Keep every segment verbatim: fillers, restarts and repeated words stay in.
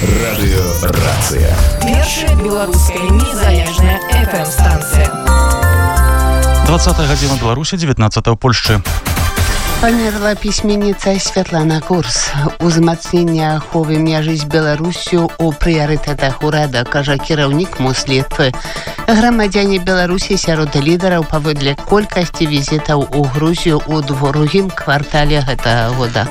Радыёрацыя. Першая беларуская незалежная эф эм-станцыя. двадцатая гадзіна Беларусі, дзевятнаццатая ў Польшчы. Памерла пісьменніца Святлана Курс. Узмацнення аховы мяжы з Беларусю ў прыярытэтах урада, кажа кіраўнік Мослітвы. Грамадзяне Беларусі сярод лідараў паводле колькасці візітаў у Грузію ў другім квартале гэтага года.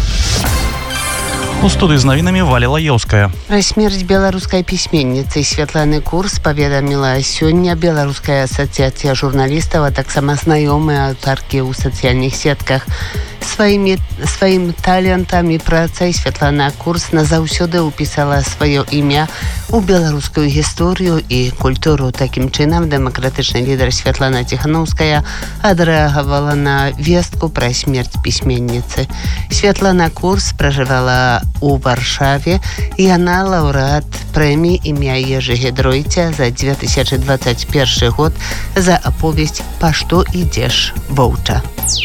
У студыі з навінамі Валя Лаеўская. Пра смерць беларускай пісьменніцы Святланы Курс паведаміла сёння Беларуская асацыяцыя журналістаў, а таксама знаёмыя аўтаркі ў сацыяльных сетках. Сваімі, сваім талентам і працай Святлана Курс назаўсёды ўпісала сваё імя у беларускую гісторыю і культуру. Такім чынам, дэмакратычны лідар Святлана Ціханаўская адрэагавала на вестку пра смерць пісьменніцы. Святлана Курс пражывала у Варшаве. Яна лаўрэат прэміі імя Ежы Гідройця за две тысячи двадцать першы год за аповесць «Па што ідзеш, воўча».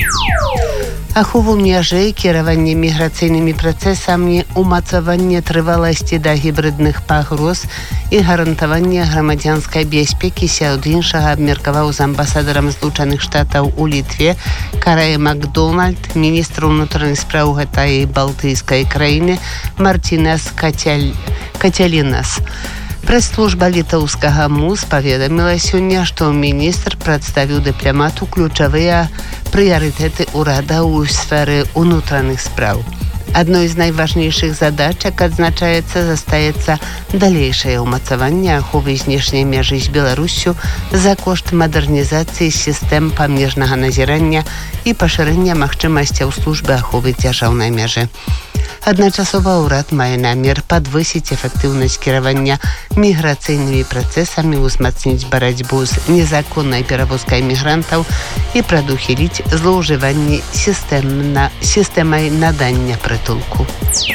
Ахову мяжы, кіраванне міграцыйнымі працэсамі, умацаванне трываласці да гібрыдных пагроз і гарантаванне грамадзянскай бяспекі сярод іншага абмеркаваў з амбасадарам Злучаных Штатаў у Літве Карай Макдональд, міністр унутраных спраў гэтай балтыйскай краіны Мартінас Кацяль... Кацялінас. Прэс-служба літоўскага МУЗ паведаміла сёння, што міністр прадставіў дыпламату ключавыя прыярытэты ўрада ў сферы унутраных спраў. Адной з найважнейшых задачак, адзначаецца, застаецца далейшае ўмацаванне аховы знешняй мяжы з Беларусю за кошт мадэрнізацыі сістэм памежнага назірання і пашырэння магчымасцяў службы аховы дзяржаўнай мяжы. Адначасова ўрад мае намер падвысіць эфектыўнасць кіравання міграцыйнымі працэсамі, узмацніць барацьбу з незаконнай перавозкай мігрантаў і прадухіліць злоўжыванні сістэмна... сістэмай надання прытулку.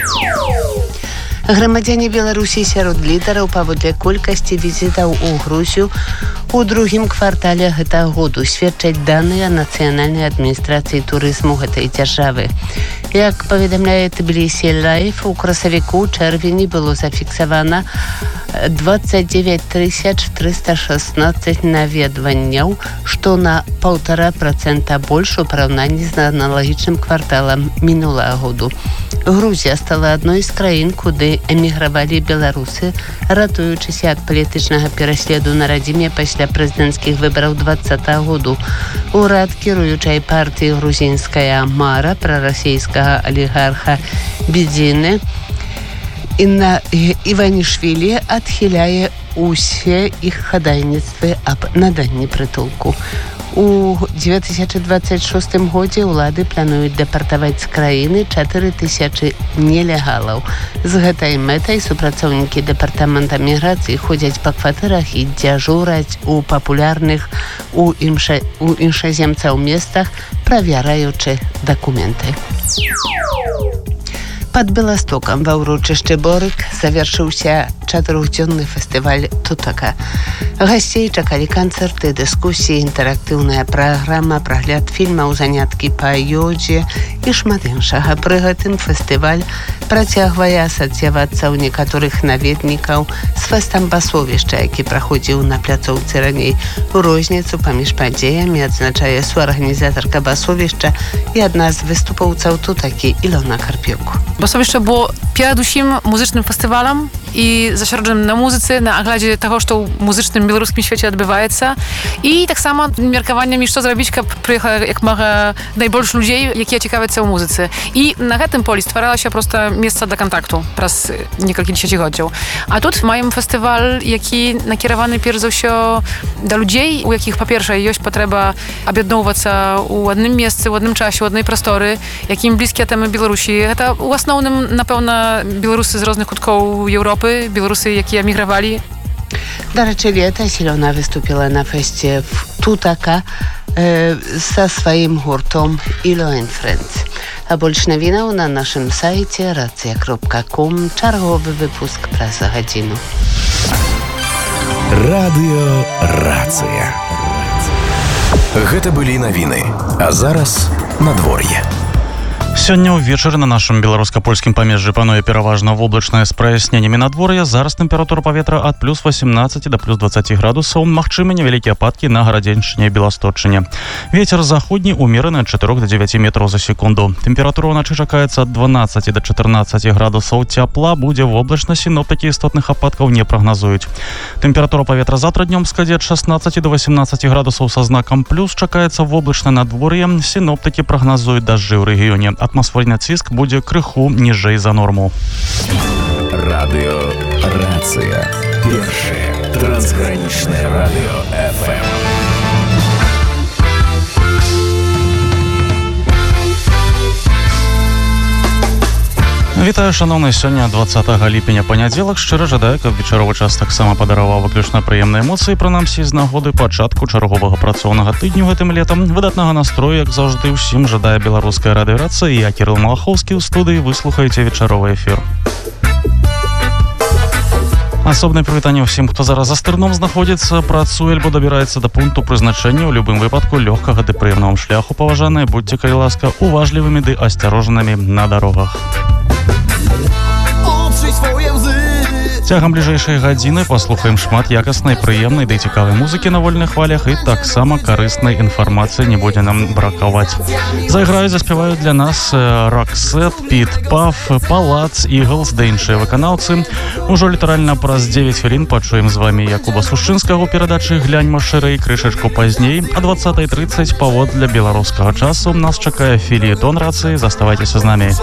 Грамадзяне Беларусі сярод лідараў паводле колькасці візітаў у Грузію у другім квартале гэтага году, сведчаць даныя нацыянальнай адміністрацыі турызму гэтай дзяржавы. Як паведамляе Тбілісі Лайф, у красавіку чэрвені было зафіксавана двадцать девять тысяч триста шестнадцать наведванняў, што на паўтара працэнта больш у параўнанні з аналагічным кварталам мінулага году. Грузія стала адной з краін, куды эмігравалі беларусы, ратуючыся ад палітычнага пераследу на радзіме пасля прэзідэнцкіх выбараў двадцатага году. Урад кіруючай партыі грузінская Мара прарасійскага алігарха Бедзіны Інна Іванішвілі адхіляе усе іх хадайніцтвы аб наданні прытулку. У две тысячи двадцать шостым годзе ўлады плануюць дэпартаваць з краіны чатыры тысячы нелегалаў. З гэтай мэтай супрацоўнікі дэпартамента міграцыі ходзяць па кватэрах і дзяжураць у папулярных у, імша... у іншаземцаў местах, правяраючы дакументы. Пад Беластокам ва ўрочышчы Борык завяршыўся чатырохдзённы фестываль «Тутака». Гасцей чакалі канцэрты, дыскусіі, інтэрактыўная праграма, прагляд фільмаў, заняткі па йодзе і шмат іншага. Пры гэтым фестываль працягвае асацыявацца ў некаторых наведнікаў з фэстам Басовішча, які праходзіў на пляцоўцы раней. У розніцу паміж падзеямі адзначае суарганізатарка Басовішча і адна з выступоўцаў «Тутакі» Ілона Карпюк. Басовішча było перадусім музычным фестывалам і зашчоджаным на музыцы, на аглядзе таго, што ў музычным беларускім свеце адбываецца. І таксама меркаваннямі, што зрабіць, каб прыехала як мага найбольш людзей, якія цікавяцца ў музыцы. І на гэтым полі стваралася проста месца для кантакту праз некалькі дзесяцігоддзяў. А тут маем фестываль, які накіраваны перш за ўсё да людзей, у якіх, па-першае, ёсць патрэба аб'ядноўвацца ў адным месцы, ў адным часе, ў адной прасторы, якім блізкія тэмы Беларусі. Гэта ў асноўным, напэўна, беларусы з розных куткоў Еўропы, беларусы, якія мігравалі. Дарэчы, летась Ілона выступіла на фэсце «Тутака» э, са сваім гуртом «Ilo and Friends». А больш навінаў на нашым сайце рацыя кропка ком. Чарговы выпуск праз гадзіну. Радыёрацыя. Гэта былі навіны. А зараз надвор'е. Сёння ўвечары на нашым беларуска-польскім памежжы пануе пераважна воблачнае з праясненнямі надвор'я. Зараз тэмпература паветра ад плюс восемнадцать да плюс двадцать градусаў. Магчымы невялікія ападкі на Гарадзеншчыне і Беласточчыне. Вецер заходні умераны ад чатырох да дзевяці метраў за секунду. Тэмпература ўначы чакаецца ад дванаццаці да чатырнаццаці градусаў цяпла. Будзе воблачна, сіноптыкі істотных ападкаў не прагназуюць. Тэмпература паветра заўтра днём складзе ад шаснаццаці да васемнаццаці градусаў са знакам плюс. Чакаецца воблачнае надвор'е. Сіноптыкі прагназуюць дажджы ў рэгіёне. Атмасферны ціск будзе крыху ніжэй за норму. Радыё Рацыя. Першае трансгранічнае радыё эф эм. Вітаю, шановныя, сёння двадцатага ліпеня панядзелак. Шчыра жадаю, каб вечаровы час таксама падараваў выключна прыемныя эмоцыі, прынамсі з нагоды пачатку чарговага працоўнага тыдню гэтым летам. Выдатнага настрою, як заўжды, усім жадае беларуская радыёрацыя. Я Кірыл Малахоўскі ў студыі. Вы слухаеце вечаровы эфір. Асобнае прывітанне ўсім, хто зараз за стырном знаходзіцца, працуе альбо дабіраецца да пункту прызначэння. У любым выпадку лёгкага ды прыемнага шляху, паважаныя, будьце, калі ласка, уважлівымі ды асцярожнымі на дарогах. Цягам бліжэйшай гадзіны паслухаем шмат якаснай, прыемнай ды цікавай музыкі на вольных хвалях, і таксама карыснай інфармацыі не будзе нам бракаваць. Зайграюць, заспяваюць для нас Роксет, Піт Паф, Палац, Іглс ды іншыя выканаўцы. Ужо літаральна праз дзевяць хвілін пачуем з вамі Якуба Сушчынскага ў перадачы «Гляньма шырэй». Крышачку пазней, а двадцатая трыццаць паводле беларускага часу нас чакае філіетон рацыі. Заставайцеся з намі.